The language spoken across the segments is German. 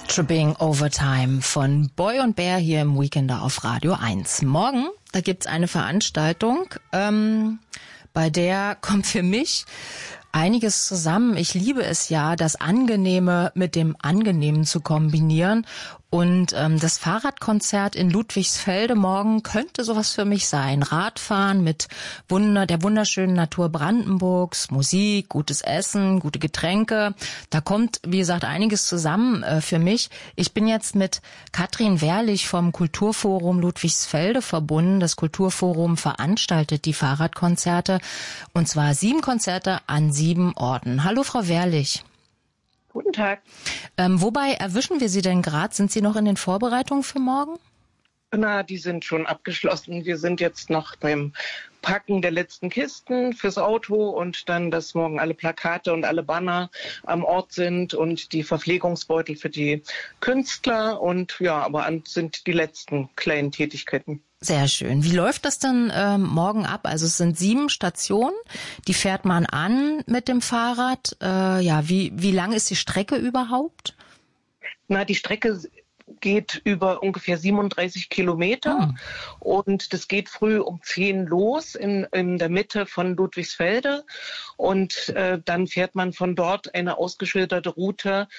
Tripping Overtime von Boy und Bär hier im Weekender auf Radio 1. Morgen, da gibt's eine Veranstaltung, bei der kommt für mich einiges zusammen. Ich liebe es ja, das Angenehme mit dem Angenehmen zu kombinieren. Und das Fahrradkonzert in Ludwigsfelde morgen könnte sowas für mich sein. Radfahren mit der wunderschönen Natur Brandenburgs, Musik, gutes Essen, gute Getränke. Da kommt, wie gesagt, einiges zusammen für mich. Ich bin jetzt mit Katrin Wehrlich vom Kulturforum Ludwigsfelde verbunden. Das Kulturforum veranstaltet die Fahrradkonzerte, und zwar 7 Konzerte an 7 Orten. Hallo, Frau Wehrlich. Guten Tag. Wobei erwischen wir Sie denn gerade? Sind Sie noch in den Vorbereitungen für morgen? Na, die sind schon abgeschlossen. Wir sind jetzt noch beim Packen der letzten Kisten fürs Auto und dann, dass morgen alle Plakate und alle Banner am Ort sind und die Verpflegungsbeutel für die Künstler und ja, aber sind die letzten kleinen Tätigkeiten. Sehr schön. Wie läuft das denn morgen ab? Also es sind 7 Stationen, die fährt man an mit dem Fahrrad. Wie lang ist die Strecke überhaupt? Na, die Strecke geht über ungefähr 37 Kilometer und das geht früh um 10 los in der Mitte von Ludwigsfelde und dann fährt man von dort eine ausgeschilderte Route,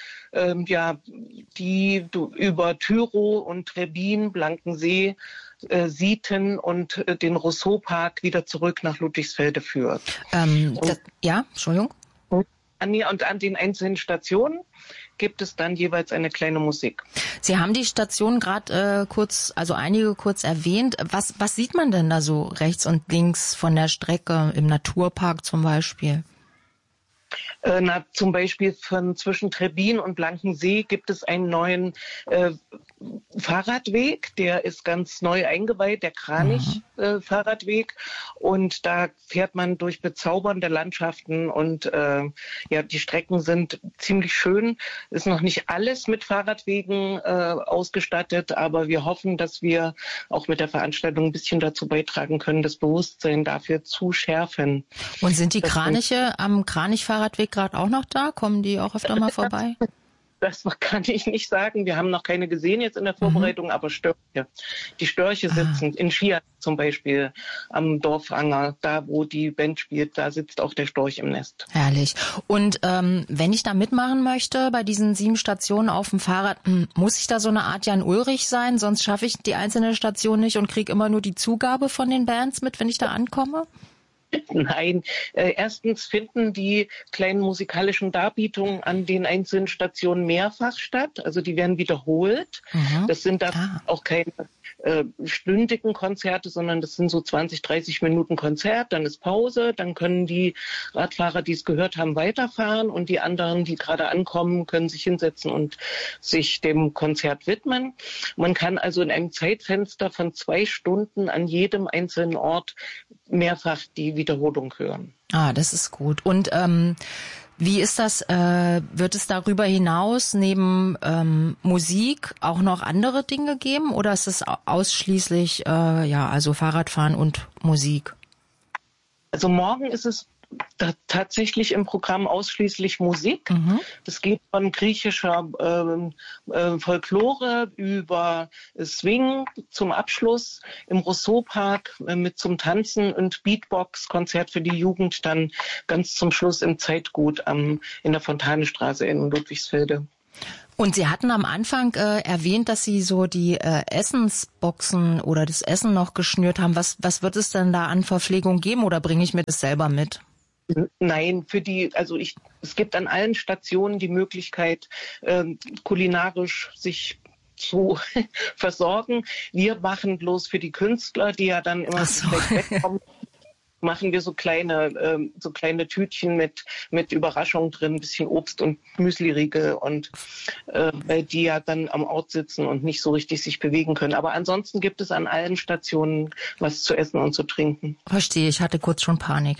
die über Tyrow und Trebbin, Blankensee, Sieten und den Rousseau-Park wieder zurück nach Ludwigsfelde führt. Entschuldigung. Und an den einzelnen Stationen gibt es dann jeweils eine kleine Musik. Sie haben die Station gerade einige kurz erwähnt. Was sieht man denn da so rechts und links von der Strecke im Naturpark zum Beispiel? Zum Beispiel zwischen Trebbin und Blankensee gibt es einen neuen Fahrradweg, der ist ganz neu eingeweiht, der Kranich-Fahrradweg. Und da fährt man durch bezaubernde Landschaften und die Strecken sind ziemlich schön. Ist noch nicht alles mit Fahrradwegen ausgestattet, aber wir hoffen, dass wir auch mit der Veranstaltung ein bisschen dazu beitragen können, das Bewusstsein dafür zu schärfen. Und sind die Kraniche am Kranich-Fahrradweg gerade auch noch da? Kommen die auch öfter mal vorbei? Das kann ich nicht sagen. Wir haben noch keine gesehen jetzt in der Vorbereitung, aber Störche. Die Störche sitzen in Schier zum Beispiel am Dorfanger, da wo die Band spielt, da sitzt auch der Storch im Nest. Herrlich. Und wenn ich da mitmachen möchte bei diesen 7 Stationen auf dem Fahrrad, muss ich da so eine Art Jan Ulrich sein? Sonst schaffe ich die einzelne Station nicht und kriege immer nur die Zugabe von den Bands mit, wenn ich da ankomme? Nein, erstens finden die kleinen musikalischen Darbietungen an den einzelnen Stationen mehrfach statt. Also die werden wiederholt. Das sind da auch keine stündigen Konzerte, sondern das sind so 20, 30 Minuten Konzert, dann ist Pause, dann können die Radfahrer, die es gehört haben, weiterfahren und die anderen, die gerade ankommen, können sich hinsetzen und sich dem Konzert widmen. Man kann also in einem Zeitfenster von 2 Stunden an jedem einzelnen Ort mehrfach die Wiederholung hören. Das ist gut. Und wie ist das? Wird es darüber hinaus neben Musik auch noch andere Dinge geben oder ist es ausschließlich also Fahrradfahren und Musik? Also morgen ist es tatsächlich im Programm ausschließlich Musik. Das geht von griechischer Folklore über Swing zum Abschluss im Rousseau-Park mit zum Tanzen und Beatbox-Konzert für die Jugend dann ganz zum Schluss im Zeitgut in der Fontanestraße in Ludwigsfelde. Und Sie hatten am Anfang erwähnt, dass Sie so die Essensboxen oder das Essen noch geschnürt haben. Was wird es denn da an Verpflegung geben oder bringe ich mir das selber mit? Nein, es gibt an allen Stationen die Möglichkeit, kulinarisch sich zu versorgen. Wir machen bloß für die Künstler, die ja dann immer schlecht wegkommen, machen wir so kleine Tütchen mit Überraschung drin, ein bisschen Obst und Müsliriegel und weil die ja dann am Ort sitzen und nicht so richtig sich bewegen können. Aber ansonsten gibt es an allen Stationen was zu essen und zu trinken. Verstehe, ich hatte kurz schon Panik.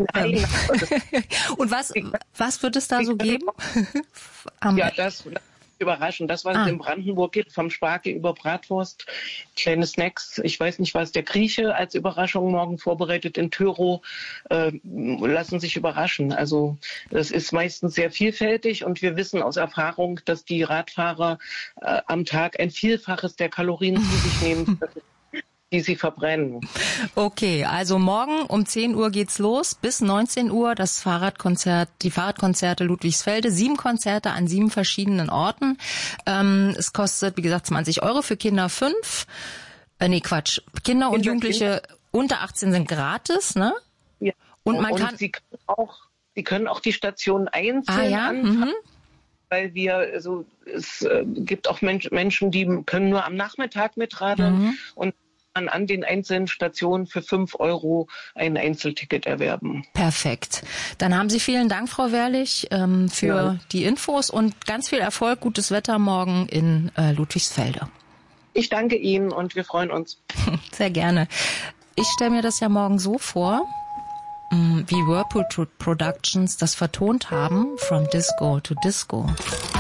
Und was wird es da so geben? überraschen. Das, was es in Brandenburg gibt, vom Spargel über Bratwurst, kleine Snacks. Ich weiß nicht, was der Grieche als Überraschung morgen vorbereitet in Tyro. Lassen sich überraschen. Also das ist meistens sehr vielfältig und wir wissen aus Erfahrung, dass die Radfahrer am Tag ein Vielfaches der Kalorien zu sich nehmen, die sie verbrennen. Okay, also morgen um 10 Uhr geht's los, bis 19 Uhr die Fahrradkonzerte Ludwigsfelde, 7 Konzerte an 7 verschiedenen Orten. Es kostet, wie gesagt, 20 € für Kinder 5. Kinder und Jugendliche unter 18 sind gratis, ne? Ja. Und man kann... Sie können auch die Station einzeln anfangen. Weil es gibt auch Menschen, die können nur am Nachmittag mitradeln und an den einzelnen Stationen für 5 € ein Einzelticket erwerben. Perfekt. Dann haben Sie vielen Dank, Frau Wehrlich, für die Infos und ganz viel Erfolg, gutes Wetter morgen in Ludwigsfelde. Ich danke Ihnen und wir freuen uns. Sehr gerne. Ich stelle mir das ja morgen so vor, wie Whirlpool Productions das vertont haben, From Disco to Disco.